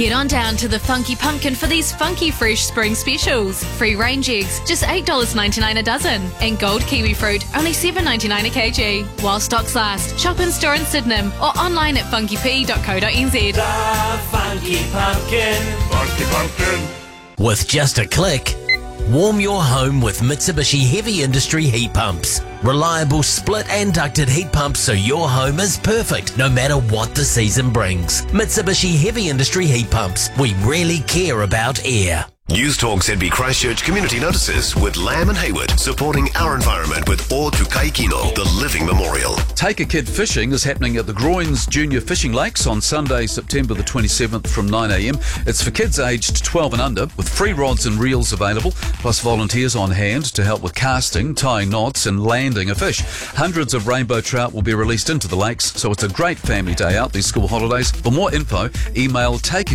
Get on down to the Funky Pumpkin for these funky fresh spring specials. Free range eggs, just $8.99 a dozen. And gold kiwi fruit, only $7.99 a kg. While stocks last, shop in store in Sydenham or online at funkyp.co.nz. The Funky Pumpkin. Funky Pumpkin. With just a click, warm your home with Mitsubishi Heavy Industry heat pumps. Reliable split and ducted heat pumps so your home is perfect no matter what the season brings. Mitsubishi Heavy Industry heat pumps. We really care about air. News Talk ZB Christchurch Community Notices with Lamb and Hayward, supporting our environment with O Tukai Kino, the living memorial. Take a Kid Fishing is happening at the Groins Junior Fishing Lakes on Sunday, September the 27th from 9am. It's for kids aged 12 and under, with free rods and reels available, plus volunteers on hand to help with casting, tying knots and landing a fish. Hundreds of rainbow trout will be released into the lakes, so it's a great family day out these school holidays. For more info, email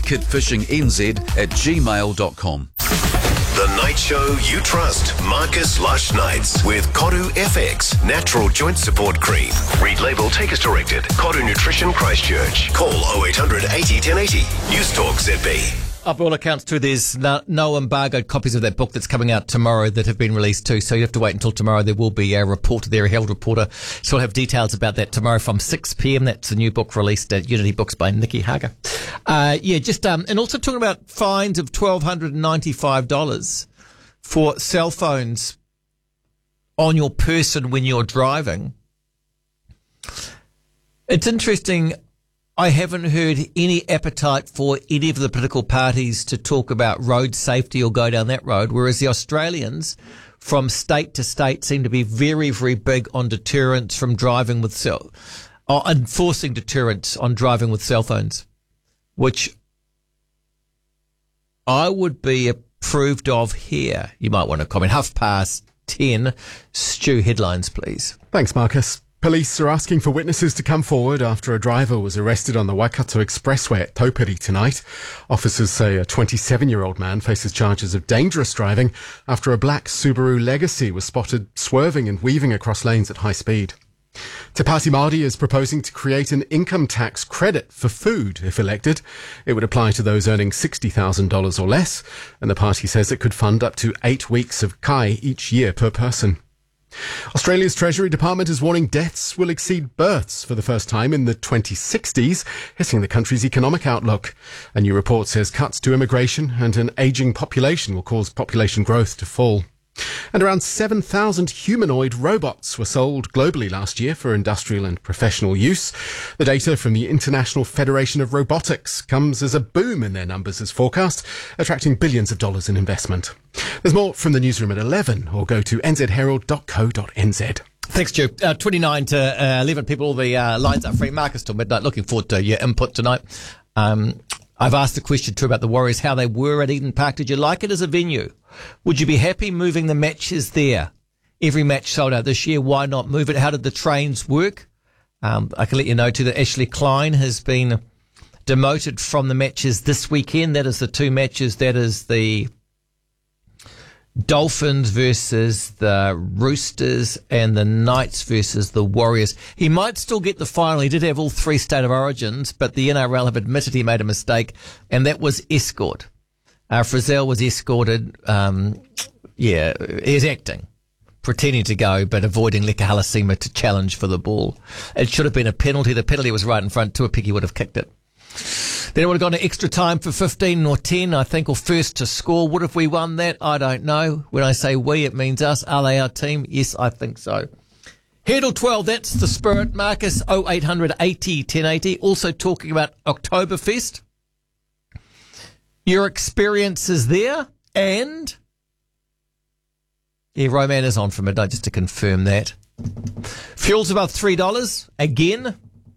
takeakidfishingnz@gmail.com. The night show you trust, Marcus Lush Nights with Koru FX, Natural Joint Support Cream. Read label, take as directed. Koru Nutrition Christchurch. Call 0800 80 1080. News Talk ZB. Up by all accounts too, there's no embargoed copies of that book that's coming out tomorrow that have been released too, so you have to wait until tomorrow. There will be a reporter there, a Herald reporter, so we'll have details about that tomorrow from 6pm. That's the new book released at Unity Books by Nikki Hager. And also talking about fines of $1,295 for cell phones on your person when you're driving. It's interesting. I haven't heard any appetite for any of the political parties to talk about road safety or go down that road, whereas the Australians from state to state seem to be very, very big on deterrence from driving with enforcing deterrence on driving with cell phones, which I would be approved of here. You might want to comment. 10:30. Stu, headlines, please. Thanks, Marcus. Police are asking for witnesses to come forward after a driver was arrested on the Waikato Expressway at Taupiri tonight. Officers say a 27-year-old man faces charges of dangerous driving after a black Subaru Legacy was spotted swerving and weaving across lanes at high speed. Te Pāti Māori is proposing to create an income tax credit for food if elected. It would apply to those earning $60,000 or less, and the party says it could fund up to 8 weeks of kai each year per person. Australia's Treasury Department is warning deaths will exceed births for the first time in the 2060s, hitting the country's economic outlook. A new report says cuts to immigration and an ageing population will cause population growth to fall. And around 7,000 humanoid robots were sold globally last year for industrial and professional use. The data from the International Federation of Robotics comes as a boom in their numbers as forecast, attracting billions of dollars in investment. There's more from the newsroom at 11, or go to nzherald.co.nz. Thanks, Stu. 29 to 11 people, all the lines are free. Marcus till midnight. Looking forward to your input tonight. I've asked the question too about the Warriors, how they were at Eden Park. Did you like it as a venue? Would you be happy moving the matches there? Every match sold out this year. Why not move it? How did the trains work? I can let you know too that Ashley Klein has been demoted from the matches this weekend. That is the two matches. That is the Dolphins versus the Roosters and the Knights versus the Warriors. He might still get the final. He did have all three State of Origins, but the NRL have admitted he made a mistake, and that was escort. Frizzell was escorted. He's acting, pretending to go, but avoiding Leka Halasima to challenge for the ball. It should have been a penalty. The penalty was right in front. Tuapiki would have kicked it. Then it would have gone to extra time for 15 or 10, I think, or first to score. Would have we won that? I don't know. When I say we, it means us. Are they our team? Yes, I think so. Headle 12, that's the spirit. Marcus, 0800 80 1080. Also talking about Oktoberfest. Your experiences there, and Roman is on for midnight, just to confirm that. Fuel's above $3 again.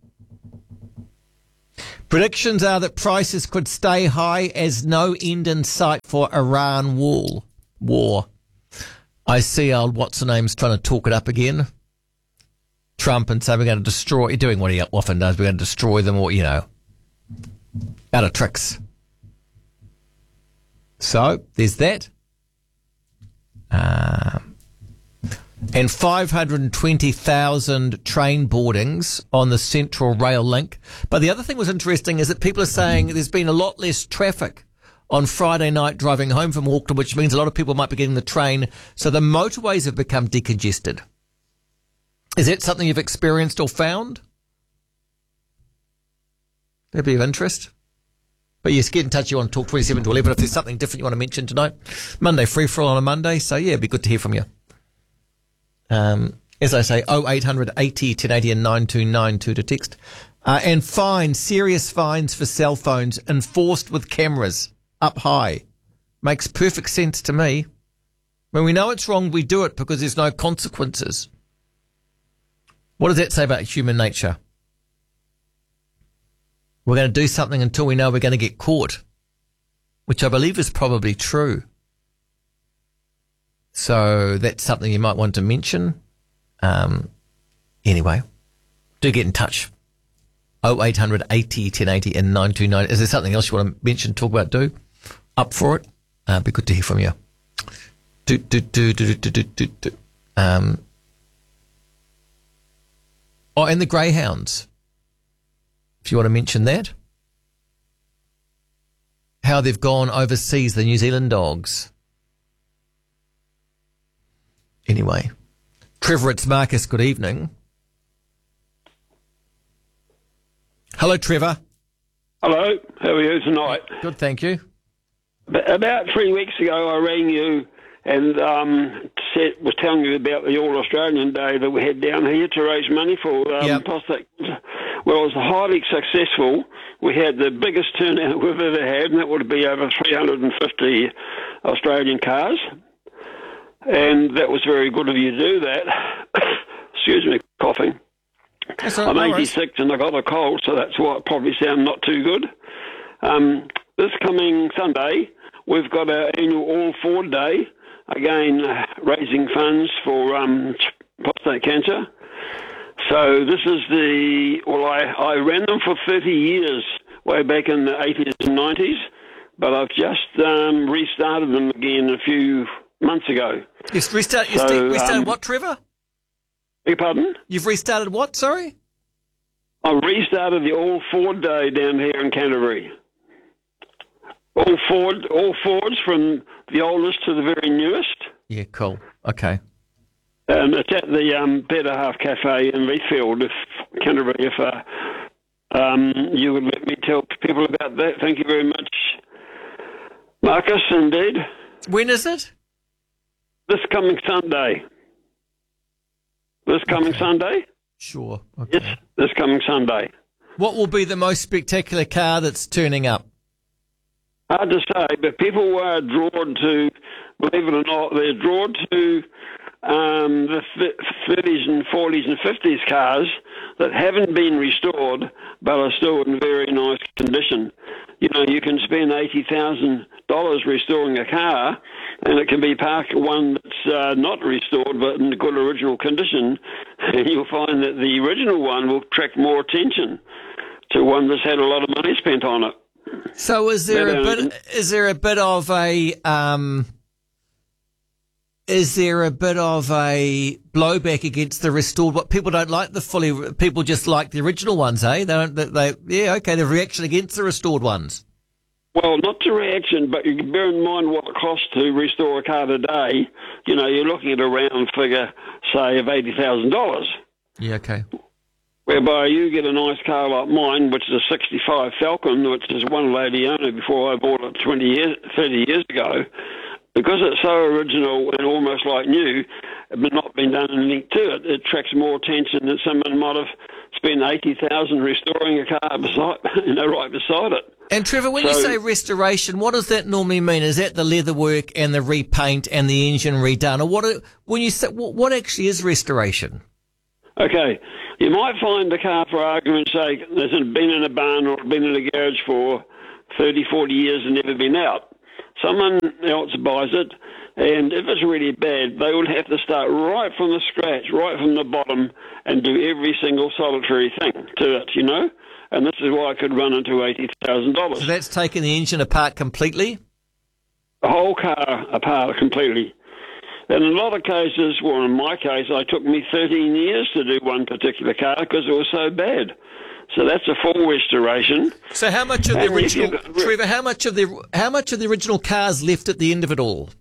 Predictions are that prices could stay high as no end in sight for Iran war. I see old what's-her-name's trying to talk it up again. Trump, and say we're going to destroy, doing what he often does, we're going to destroy them, or, out of tricks. So, there's that. and 520,000 train boardings on the Central Rail link. But the other thing was interesting is that people are saying there's been a lot less traffic on Friday night driving home from Auckland, which means a lot of people might be getting the train. So the motorways have become decongested. Is that something you've experienced or found? That'd be of interest. But yes, get in touch. You want to talk 27 to 11 if there's something different you want to mention tonight. Monday, free for all on a Monday. So yeah, it'd be good to hear from you. As I say, 0800 80 1080 and 9292 to text. And serious fines for cell phones enforced with cameras up high. Makes perfect sense to me. When we know it's wrong, we do it because there's no consequences. What does that say about human nature? We're going to do something until we know we're going to get caught, which I believe is probably true. So that's something you might want to mention. Anyway, do get in touch. 0800 80 1080 and 929. Is there something else you want to mention, talk about, do? Up for it? Be good to hear from you. And the greyhounds. If you want to mention that. How they've gone overseas, the New Zealand dogs. Anyway. Trevor, it's Marcus. Good evening. Hello, Trevor. Hello. How are you tonight? Good, thank you. About 3 weeks ago, I rang you and was telling you about the All Australian Day that we had down here to raise money for prostate cancer. Well, it was highly successful. We had the biggest turnout we've ever had, and that would be over 350 Australian cars. And that was very good of you to do that. Excuse me, coughing. I'm 86 and I got a cold, so that's why it probably sound not too good. This coming Sunday, we've got our annual All Forward Day, again raising funds for prostate cancer. So this is I ran them for 30 years, way back in the 80s and 90s, but I've just restarted them again a few months ago. You've restarted what, Trevor? Beg your pardon? You've restarted what, sorry? I restarted the All Forward Day down here in Canterbury. All forwards from the oldest to the very newest. Yeah, cool. Okay. It's at the Better Half Cafe in Leithfield, Canterbury. If you would let me tell people about that. Thank you very much, Marcus, indeed. When is it? This coming Sunday. Sunday? Sure. Okay. Yes, this coming Sunday. What will be the most spectacular car that's turning up? Hard to say, but people are drawn to, believe it or not, they're drawn to the 30s and 40s and 50s cars that haven't been restored but are still in very nice condition. You know, you can spend $80,000 restoring a car, and it can be parked one that's not restored but in good original condition, and you'll find that the original one will attract more attention to one that's had a lot of money spent on it. So is there a bit of a blowback against the restored? What people don't like people just like the original ones, eh? The reaction against the restored ones. Well, not the reaction, but you can bear in mind what it costs to restore a car today. You know, you're looking at a round figure, say, of $80,000. Yeah, okay. Whereby you get a nice car like mine, which is a 65 Falcon, which is one lady owned it before I bought it 30 years ago. Because it's so original and almost like new, but not been done anything to it, it attracts more attention than someone might have spent $80,000 restoring a car right beside it. And Trevor, when you say restoration, what does that normally mean? Is that the leatherwork and the repaint and the engine redone, or what actually is restoration? Okay, you might find the car, for argument's sake, hasn't been in a barn or been in a garage for 30, 40 years and never been out. Someone else buys it, and if it's really bad, they would have to start right from the scratch, right from the bottom, and do every single solitary thing to it, you know? And this is why I could run into $80,000. So that's taking the engine apart completely? The whole car apart completely. And in a lot of cases, well, in my case, it took me 13 years to do one particular car because it was so bad. So that's a full restoration. So how much of the original, Trevor? How much of the original cars left at the end of it all?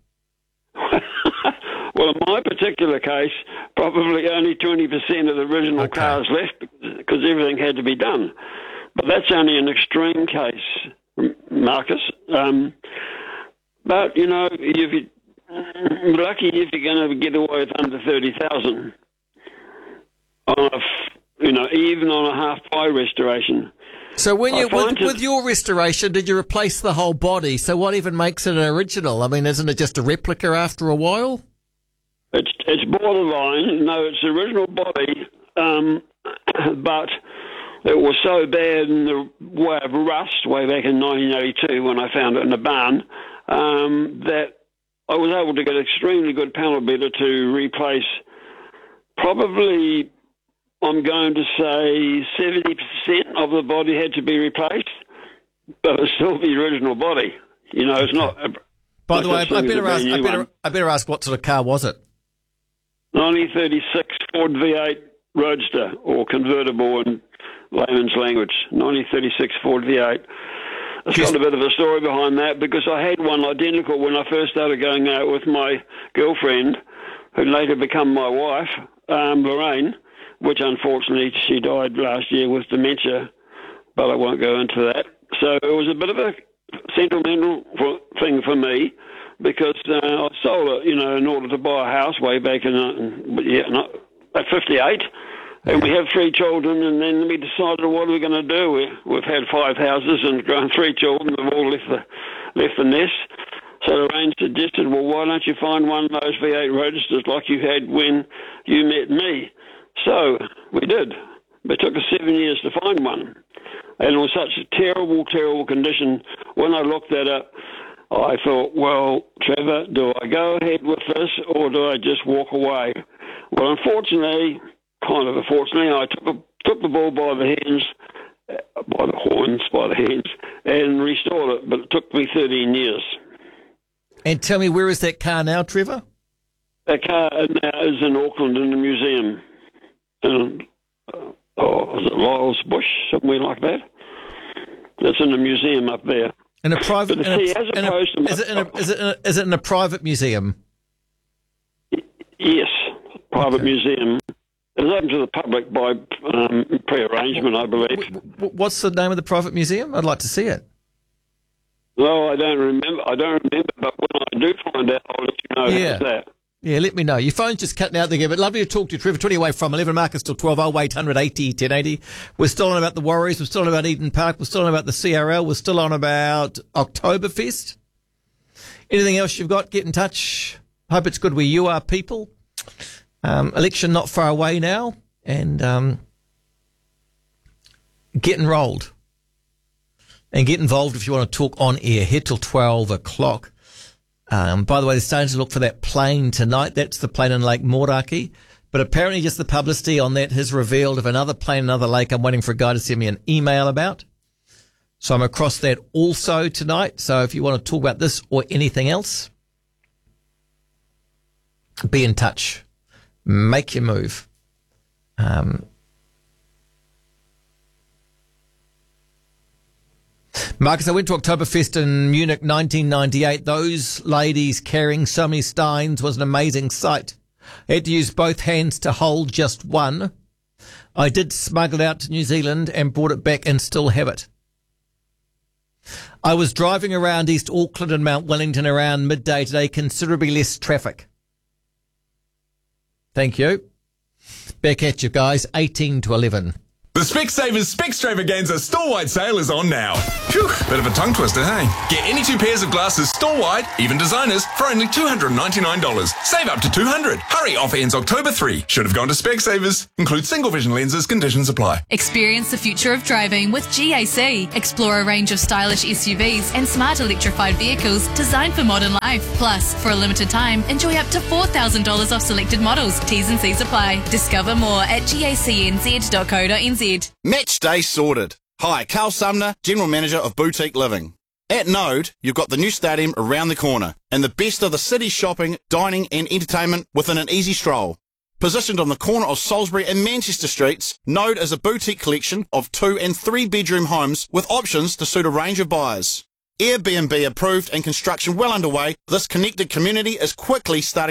Well, in my particular case, probably only 20% of the original cars left because everything had to be done. But that's only an extreme case, Marcus. But, you know, you're lucky if you're going to get away with under 30,000 even on a half-ply restoration. So when with your restoration, did you replace the whole body? So what even makes it an original? I mean, isn't it just a replica after a while? It's borderline. No, it's the original body, but it was so bad in the way of rust way back in 1982 when I found it in a barn that I was able to get an extremely good panel beater to replace probably, I'm going to say 70% of the body had to be replaced, but it was still the original body. You know, it's not... By the way, I better ask what sort of car was it? 1936 Ford V8 Roadster, or convertible in layman's language. 1936 Ford V8. It's got a bit of a story behind that because I had one identical when I first started going out with my girlfriend, who later became my wife, Lorraine, which unfortunately she died last year with dementia, but I won't go into that. So it was a bit of a sentimental thing for me because I sold it, in order to buy a house way back at 58. And we have 3 children, and then we decided, what are we going to do? We've had 5 houses and grown 3 children. They've all left the nest. So Lorraine suggested, well, why don't you find one of those V8 Roadsters like you had when you met me? So we did. It took us 7 years to find one. And it was such a terrible, terrible condition. When I looked at it, I thought, well, Trevor, do I go ahead with this or do I just walk away? Well, unfortunately, I took the bull by the horns, and restored it, but it took me 13 years. And tell me, where is that car now, Trevor? That car now is in Auckland in the museum. Was it Lyles Bush, somewhere like that? It's in the museum up there. In a private? Is it in a private museum? Yes, private museum. It's open to the public by pre-arrangement, I believe. What's the name of the private museum? I'd like to see it. No, I don't remember, but when I do find out, I'll let you know. How's that? Yeah, let me know. Your phone's just cutting out there, but lovely to talk to you, Trevor. 20 away from 11 Marcus till 12, 0800 80 1080. We're still on about the Warriors. We're still on about Eden Park. We're still on about the CRL. We're still on about Oktoberfest. Anything else you've got, get in touch. Hope it's good where you are, people. Election not far away now, and get enrolled. And get involved if you want to talk on air. Head till 12 o'clock. By the way, they're starting to look for that plane tonight. That's the plane in Lake Moraki. But apparently just the publicity on that has revealed of another plane, another lake. I'm waiting for a guy to send me an email about. So I'm across that also tonight. So if you want to talk about this or anything else, be in touch. Make your move. Marcus, I went to Oktoberfest in Munich 1998. Those ladies carrying so many steins was an amazing sight. I had to use both hands to hold just one. I did smuggle it out to New Zealand and brought it back and still have it. I was driving around East Auckland and Mount Wellington around midday today, considerably less traffic. Thank you. Back at you guys, 18 to 11. The Specsavers Specstravaganza store-wide sale is on now. Phew, bit of a tongue twister, hey? Get any 2 pairs of glasses store-wide, even designers, for only $299. Save up to $200. Hurry, offer ends October 3. Should have gone to Specsavers. Include single vision lenses, conditions apply. Experience the future of driving with GAC. Explore a range of stylish SUVs and smart electrified vehicles designed for modern life. Plus, for a limited time, enjoy up to $4,000 off selected models. T's and C's apply. Discover more at gacnz.co.nz. Match day sorted. Hi, Carl Sumner, General Manager of Boutique Living. At Node, you've got the new stadium around the corner and the best of the city's shopping, dining and entertainment within an easy stroll. Positioned on the corner of Salisbury and Manchester Streets, Node is a boutique collection of 2 and 3 bedroom homes with options to suit a range of buyers. Airbnb approved and construction well underway, this connected community is quickly starting